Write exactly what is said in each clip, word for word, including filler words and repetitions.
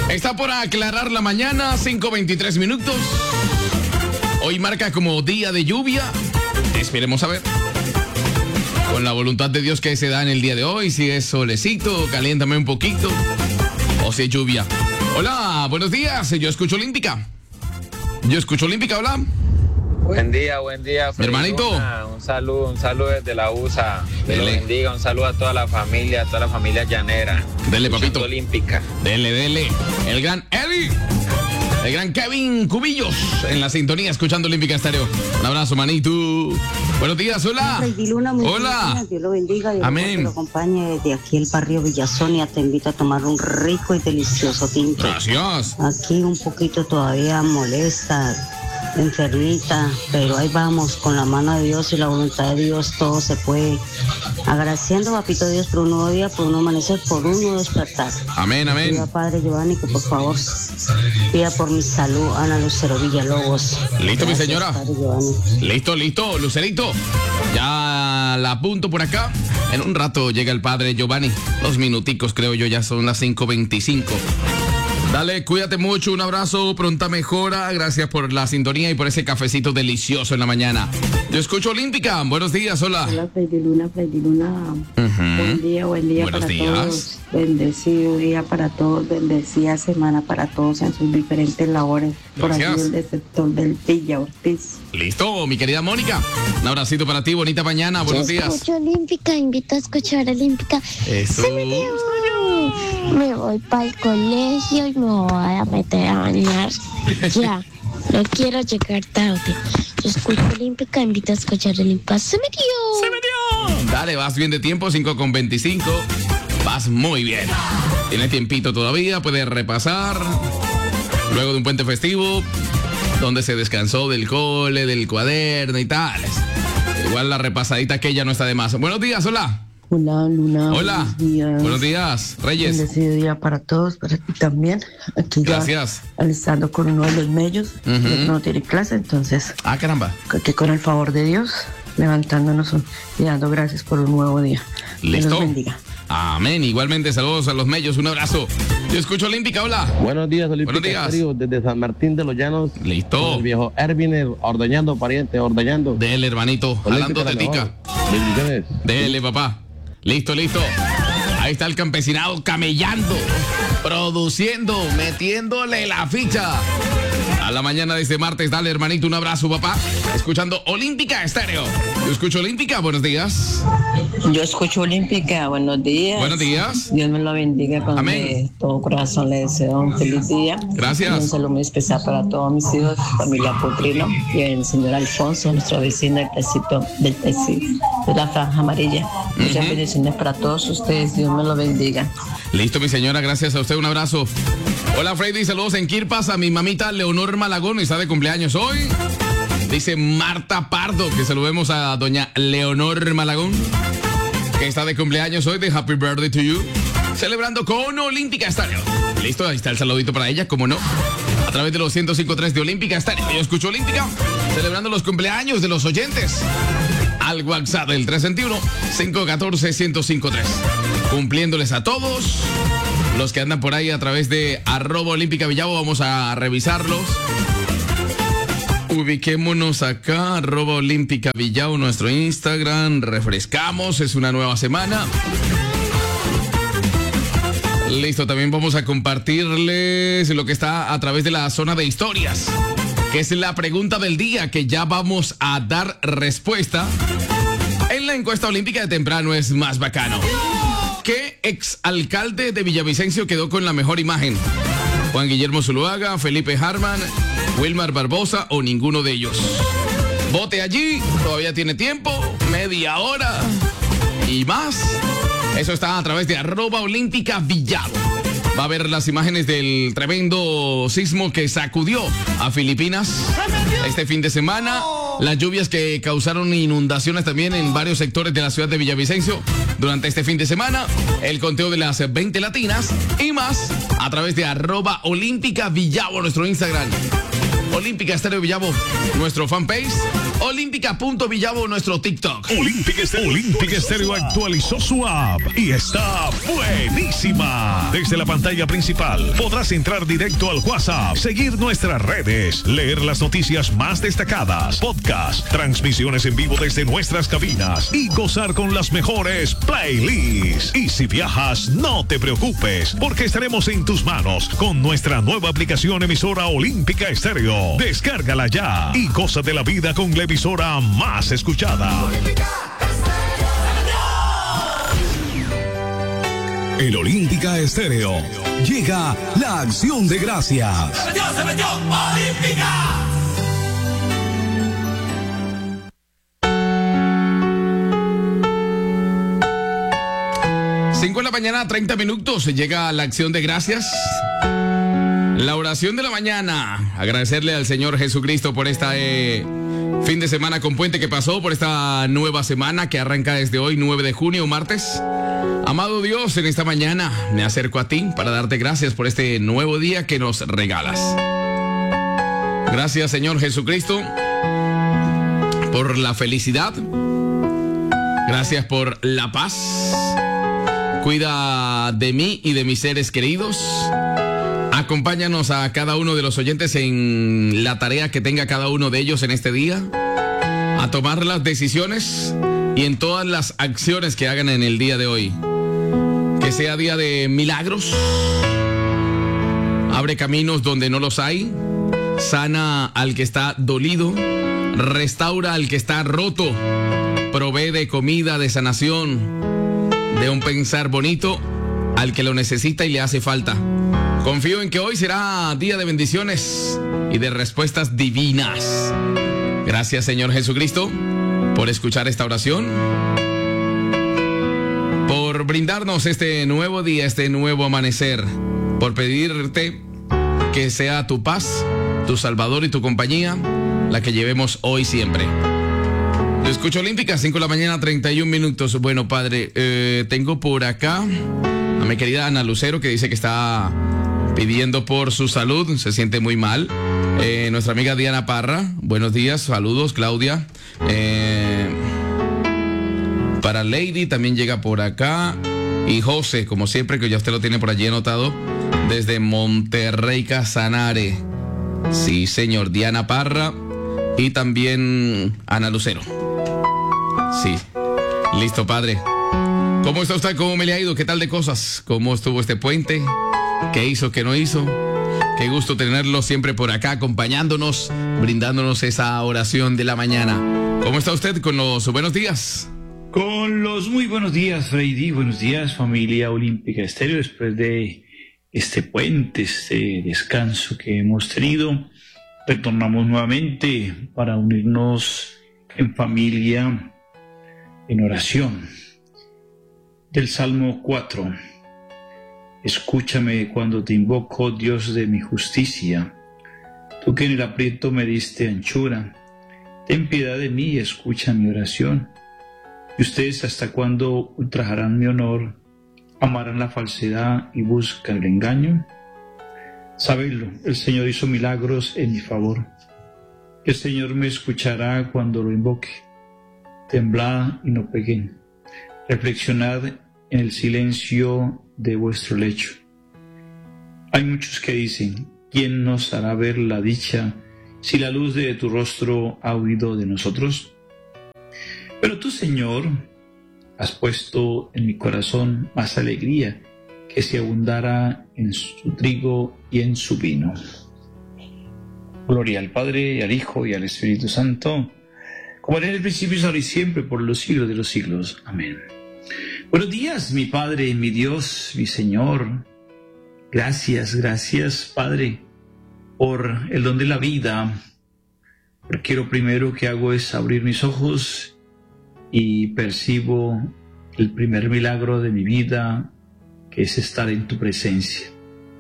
Está por aclarar la mañana, cinco veintitrés minutos. Hoy marca como día de lluvia. Esperemos a ver. Con la voluntad de Dios que se da en el día de hoy. Si es solecito, caliéntame un poquito. O si es lluvia. Hola, buenos días. Yo escucho Olímpica. Yo escucho Olímpica, hola. Buen día, buen día. Mi hermanito. Luna. Un saludo, un saludo desde la U S A. Dios lo bendiga, un saludo a toda la familia, a toda la familia llanera. Dele, papito. Olímpica. Dele, dele. El gran Eddie. El gran Kevin Cubillos en la sintonía, escuchando Olímpica Estéreo. Un abrazo, manito. Buenos días, hola. Luna, hola. Días. Dios lo bendiga. Dios amén. lo acompañe desde aquí, el barrio Villasonia. Te invito a tomar un rico y delicioso tinto. Gracias. Aquí un poquito todavía molesta, enfermita, pero ahí vamos, con la mano de Dios y la voluntad de Dios, todo se puede. Agradeciendo, papito Dios, por un nuevo día, por un amanecer, por un nuevo despertar. Amén, amén. Pida, Padre Giovanni, que por favor pida por mi salud, Ana Lucero Villalobos. Listo, Gracias, mi señora. Padre Giovanni. Listo, listo, Lucerito. Ya la apunto por acá. En un rato llega el padre Giovanni. Dos minuticos, creo yo, ya son las cinco veinticinco. Dale, cuídate mucho, un abrazo, pronta mejora. Gracias por la sintonía y por ese cafecito delicioso en la mañana. Yo escucho Olímpica. Buenos días, hola. Hola, Freddy Luna, Freddy Luna. Uh-huh. Buen día, buen día Buenos para días. todos. Bendecido día para todos, bendecida semana para todos en sus diferentes labores. Gracias. Por aquí del sector del Villa Ortiz. Listo, mi querida Mónica. Un abracito para ti, bonita mañana, buenos Yo días. escucho Olímpica, invito a escuchar Olímpica. Eso. ¡Se me dio! Me voy para el colegio y me voy a meter a bañar. Ya, no quiero llegar tarde. Yo escucho Olímpica, invito a escuchar Olímpica. ¡Se me dio! ¡Se me dio! Dale, vas bien de tiempo, cinco con veinticinco. Vas muy bien. Tiene tiempito todavía, puedes repasar. Luego de un puente festivo, donde se descansó del cole, del cuaderno y tales. Igual la repasadita aquella no está de más. Buenos días, hola. Hola, Luna. Hola. Buenos días. Buenos días, Reyes. Bendecido día para todos, para ti también. Aquí Gracias. Ya alistando con uno de los medios. Uh-huh. Que no tiene clase, entonces. Ah, caramba. Que con el favor de Dios, levantándonos y dando gracias por un nuevo día. Listo. Dios los bendiga. Amén. Igualmente, saludos a los medios. Un abrazo. Yo escucho Olímpica, hola. Buenos días, Olímpica. Buenos días. Estéreo, desde San Martín de los Llanos. Listo. El viejo Ervin ordeñando, pariente, ordeñando. Dele, hermanito. Hablando de Olímpica, tica. Bendiciones. Dele, papá. Listo, listo. Ahí está el campesinado camellando, produciendo, metiéndole la ficha. A la mañana de este martes, dale, hermanito, un abrazo, papá. Escuchando Olímpica Estéreo. Yo escucho Olímpica, buenos días. Yo escucho Olímpica, buenos días. Buenos días. Dios me lo bendiga con Amén. de todo corazón. Le deseo un feliz día. Gracias. Y un saludo muy especial para todos mis hijos, familia Putrino y el señor Alfonso, nuestro vecino del tecito, del tecito, de la franja amarilla. Muchas Ujú. bendiciones para todos ustedes. Dios me lo bendiga. Listo, mi señora, gracias a usted, un abrazo. Hola, Freddy, saludos en Quirpas a mi mamita Leonor Malagón, está de cumpleaños hoy. Dice Marta Pardo, que saludemos a doña Leonor Malagón, que está de cumpleaños hoy, de Happy Birthday to You, celebrando con Olímpica Estéreo. Listo, ahí está el saludito para ella, como no, a través de los ciento cinco punto tres de Olímpica Estéreo. Yo escucho Olímpica, celebrando los cumpleaños de los oyentes. Al WhatsApp del tres veintiuno, cinco catorce, ciento cinco punto tres. Cumpliéndoles a todos los que andan por ahí a través de arroba Olímpica Villavo. Vamos a revisarlos. Ubiquémonos acá, arroba Olímpica Villavo, nuestro Instagram. Refrescamos, es una nueva semana. Listo, también vamos a compartirles lo que está a través de la zona de historias, que es la pregunta del día, que ya vamos a dar respuesta. En la encuesta olímpica de temprano es más bacano. ¿Qué exalcalde de Villavicencio quedó con la mejor imagen? ¿Juan Guillermo Zuluaga, Felipe Harman, Wilmar Barbosa o ninguno de ellos? Vote allí, todavía tiene tiempo, media hora y más. Eso está a través de arroba Olímpica Villavo. Va a ver las imágenes del tremendo sismo que sacudió a Filipinas este fin de semana. Las lluvias que causaron inundaciones también en varios sectores de la ciudad de Villavicencio durante este fin de semana. El conteo de las veinte latinas y más a través de arroba Olímpica Villavo, nuestro Instagram. Olímpica Estéreo Villavo, nuestro fanpage. Olímpica punto Villavo, nuestro TikTok. Olímpica Estéreo, Olímpica Estéreo actualizó su app y está buenísima. Desde la pantalla principal podrás entrar directo al WhatsApp, seguir nuestras redes, leer las noticias más destacadas, podcast, transmisiones en vivo desde nuestras cabinas y gozar con las mejores playlists. Y si viajas, no te preocupes, porque estaremos en tus manos con nuestra nueva aplicación emisora Olímpica Estéreo. Descárgala ya y goza de la vida con la emisora más escuchada. En Olímpica Estéreo llega la acción de gracias. ¡Se metió, se metió! ¡Olímpica! cinco de la mañana, treinta minutos, llega la acción de gracias. La oración de la mañana. Agradecerle al Señor Jesucristo por esta eh, fin de semana con puente que pasó, por esta nueva semana que arranca desde hoy, nueve de junio, martes. Amado Dios, en esta mañana me acerco a ti para darte gracias por este nuevo día que nos regalas. Gracias, Señor Jesucristo, por la felicidad. Gracias por la paz. Cuida de mí y de mis seres queridos. Acompáñanos a cada uno de los oyentes en la tarea que tenga cada uno de ellos en este día, a tomar las decisiones y en todas las acciones que hagan en el día de hoy. Que sea día de milagros. Abre caminos donde no los hay. Sana al que está dolido. Restaura al que está roto. Provee de comida, de sanación, de un pensar bonito al que lo necesita y le hace falta. Confío en que hoy será día de bendiciones y de respuestas divinas. Gracias, Señor Jesucristo, por escuchar esta oración, por brindarnos este nuevo día, este nuevo amanecer, por pedirte que sea tu paz, tu Salvador y tu compañía la que llevemos hoy siempre. Yo escucho Olímpica, cinco de la mañana, treinta y un minutos. Bueno, Padre, eh, tengo por acá a mi querida Ana Lucero, que dice que está pidiendo por su salud, se siente muy mal. Eh, nuestra amiga Diana Parra, buenos días, saludos, Claudia. Eh, para Lady también llega por acá. Y José, como siempre, que ya usted lo tiene por allí anotado, desde Monterrey, Casanare. Sí, señor, Diana Parra y también Ana Lucero. Sí, listo, Padre. ¿Cómo está usted? ¿Cómo me le ha ido? ¿Qué tal de cosas? ¿Cómo estuvo este puente? ¿Qué hizo, qué no hizo? Qué gusto tenerlo siempre por acá, acompañándonos, brindándonos esa oración de la mañana. ¿Cómo está usted con los buenos días? Con los muy buenos días, Freddy. Buenos días, familia Olímpica Estéreo. Después de este puente, este descanso que hemos tenido, retornamos nuevamente para unirnos en familia, en oración. Del Salmo cuatro. Escúchame cuando te invoco, Dios de mi justicia. Tú que en el aprieto me diste anchura, ten piedad de mí y escucha mi oración. ¿Y ustedes hasta cuándo ultrajarán mi honor, amarán la falsedad y buscan el engaño? Sabedlo, el Señor hizo milagros en mi favor. El Señor me escuchará cuando lo invoque. Temblad y no peguen. Reflexionad en el silencio de vuestro lecho. Hay muchos que dicen, ¿quién nos hará ver la dicha si la luz de tu rostro ha huido de nosotros? Pero tú, Señor, has puesto en mi corazón más alegría que si abundara en su trigo y en su vino. Gloria al Padre, y al Hijo, y al Espíritu Santo, como era en el principio, ahora y siempre, por los siglos de los siglos. Amén. Buenos días, mi Padre, mi Dios, mi Señor. Gracias, gracias, Padre, por el don de la vida. Porque lo primero que hago es abrir mis ojos y percibo el primer milagro de mi vida, que es estar en tu presencia.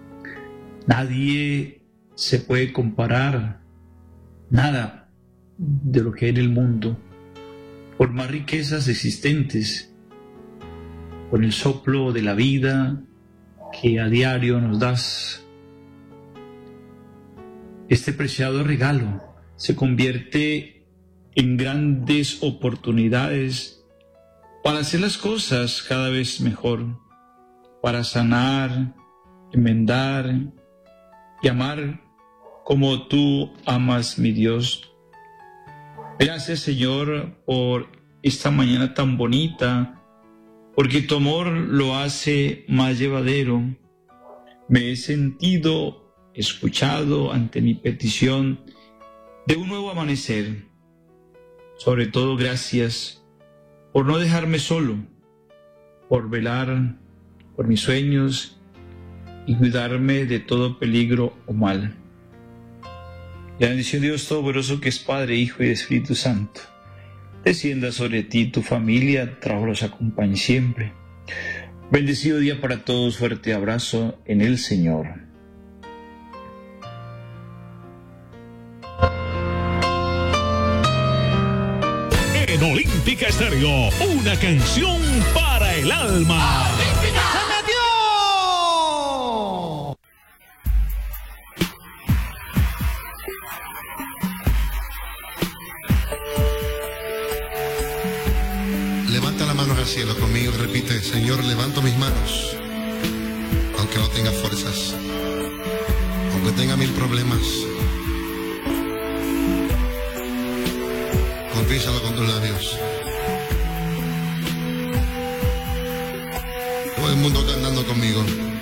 Nadie se puede comparar, nada de lo que hay en el mundo, por más riquezas existentes, con el soplo de la vida que a diario nos das. este preciado regalo se convierte en grandes oportunidades para hacer las cosas cada vez mejor, para sanar, enmendar y amar como tú amas, mi Dios. Gracias, Señor, por esta mañana tan bonita, porque tu amor lo hace más llevadero. Me he sentido escuchado ante mi petición de un nuevo amanecer. Sobre todo, gracias por no dejarme solo, por velar por mis sueños y cuidarme de todo peligro o mal. La bendición de Dios Todopoderoso, que es Padre, Hijo y Espíritu Santo, descienda sobre ti, tu familia, trabajo los acompañe siempre. Bendecido día para todos, fuerte abrazo en el Señor. En Olímpica Estéreo, una canción para el alma. Levanta las manos al cielo conmigo y repite: Señor, levanto mis manos, aunque no tenga fuerzas, aunque tenga mil problemas. Confiésalo con tus labios. Todo el mundo cantando conmigo.